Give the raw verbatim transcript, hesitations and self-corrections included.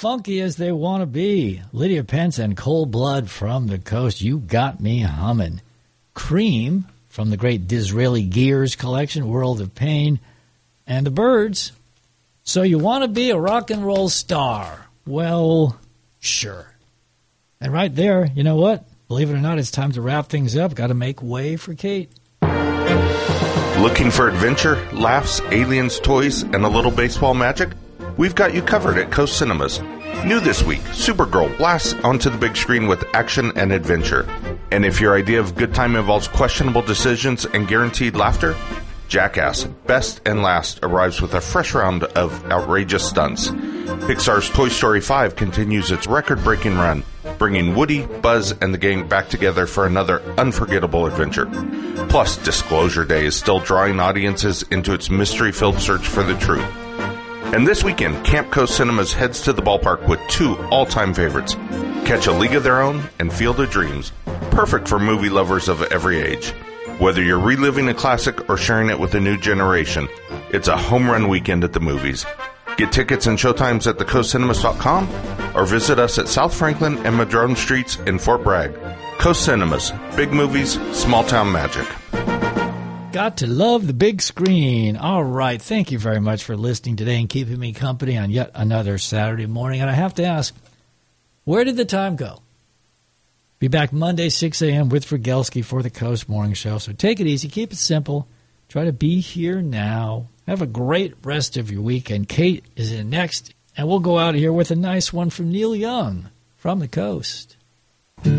funky as they want to be. Lydia Pence and Cold Blood from the Coast. You got me humming. Cream from the great Disraeli Gears collection, World of Pain. And the Byrds. So you want to be a rock and roll star? Well, sure. And right there, you know what? Believe it or not, it's time to wrap things up. Got to make way for Kate. Looking for adventure, laughs, aliens, toys, and a little baseball magic? We've got you covered at Coast Cinemas. New this week, Supergirl blasts onto the big screen with action and adventure. And if your idea of good time involves questionable decisions and guaranteed laughter, Jackass, Best and Last arrives with a fresh round of outrageous stunts. Pixar's Toy Story five continues its record-breaking run, bringing Woody, Buzz, and the gang back together for another unforgettable adventure. Plus, Disclosure Day is still drawing audiences into its mystery-filled search for the truth. And this weekend, Camp Coast Cinemas heads to the ballpark with two all-time favorites. Catch A League of Their Own and Field of Dreams, perfect for movie lovers of every age. Whether you're reliving a classic or sharing it with a new generation, it's a home run weekend at the movies. Get tickets and showtimes at the coast cinemas dot com or visit us at South Franklin and Madrone Streets in Fort Bragg. Coast Cinemas, big movies, small town magic. Got to love the big screen. All right. Thank you very much for listening today and keeping me company on yet another Saturday morning. And I have to ask, where did the time go? Be back Monday, six a.m. with Frigelski for the Coast Morning Show. So take it easy. Keep it simple. Try to be here now. Have a great rest of your weekend. Kate is in next. And we'll go out here with a nice one from Neil Young from the Coast.